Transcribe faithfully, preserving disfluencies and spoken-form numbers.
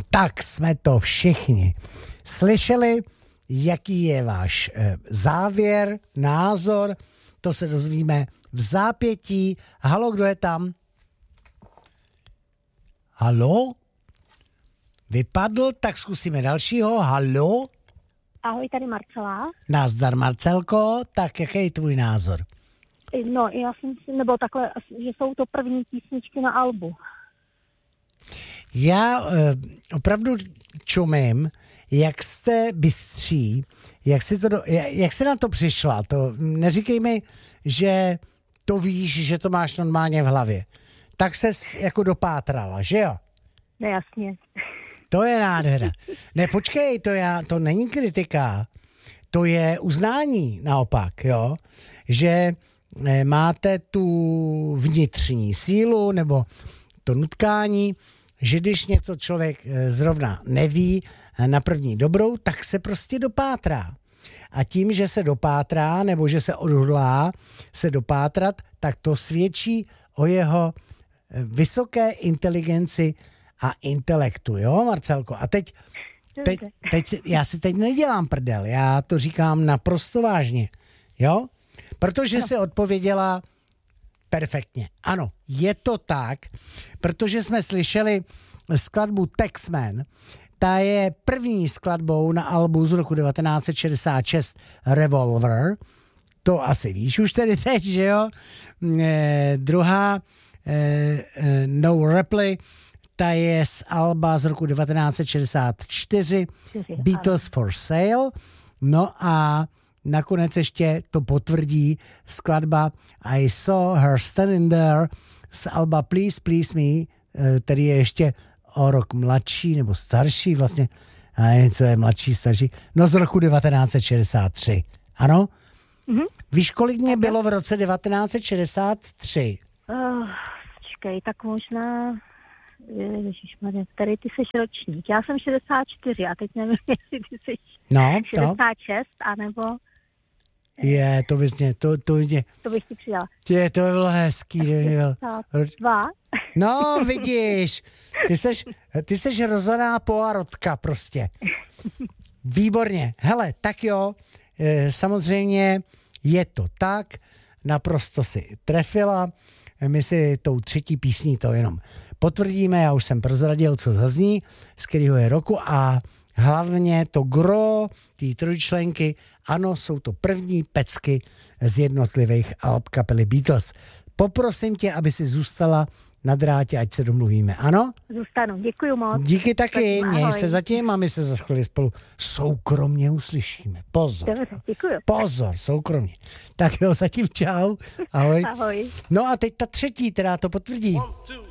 Tak jsme to všichni slyšeli. Jaký je váš e, závěr, názor? To se dozvíme v zápětí. Halo, kdo je tam? Halo? Vypadl, tak zkusíme dalšího. Halo? Ahoj, tady Marcela. Nazdar, Marcelko. Tak jaký je tvůj názor? No, já jsem si, nebo takhle, že jsou to první písničky na albu. Já e, opravdu čumím, jak jste bystří, jak si, to do, jak jsi na to přišla. To neříkej mi, že to víš, že to máš normálně v hlavě. Tak ses jako dopátrala, že jo? Ne, jasně. To je nádhera. Ne, počkej, to, já, to není kritika. To je uznání naopak, jo? Že máte tu vnitřní sílu nebo to nutkání, že když něco člověk zrovna neví na první dobrou, tak se prostě dopátrá. A tím, že se dopátrá nebo že se odhodlá se dopátrat, tak to svědčí o jeho vysoké inteligenci a intelektu, jo, Marcelko? A teď, teď, teď já si teď nedělám prdel, já to říkám naprosto vážně, jo? Protože jsi odpověděla perfektně. Ano, je to tak, protože jsme slyšeli skladbu Taxman. Ta je první skladbou na albu z roku devatenáct set šedesát šest Revolver. To asi víš už tedy teď, že jo? E, druhá e, e, No Reply, ta je z alba z roku devatenáct set šedesát čtyři Beatles for Sale. No a nakonec ještě to potvrdí skladba I Saw Her Standing There z alba Please Please Me, který je ještě o rok mladší nebo starší vlastně, a nevím, co je mladší, starší, no z roku devatenáct set šedesát tři. Ano? Mm-hmm. Víš, kolik mě bylo v roce devatenáct set šedesát tři? Uh, čekej, tak možná... Ježišmarja, tady ty jsi ročník. Já jsem šedesát čtyři a teď nevím, jestli ty jsi no, šedesát šest, anebo... Je, to bys mě, to, to mě... To bych ti přidala. Je, to by bylo hezký. Dva. No, vidíš, ty seš, ty seš rozená poarotka prostě. Výborně. Hele, tak jo, samozřejmě je to tak, naprosto si trefila, my si tou třetí písní to jenom potvrdíme, já už jsem prozradil, co zazní, z kterého je roku a hlavně to gro, ty trojčlenky, ano, jsou to první pecky z jednotlivých alb kapely Beatles. Poprosím tě, aby si zůstala na drátě, ať se domluvíme, ano? Zůstanu, děkuju moc. Díky taky, tak, měj se zatím a my se za chvíli spolu soukromně uslyšíme. Pozor. Dobře, děkuju. Pozor, soukromně. Tak jo, zatím čau, ahoj. Ahoj. No a teď ta třetí, která to potvrdí. One, two.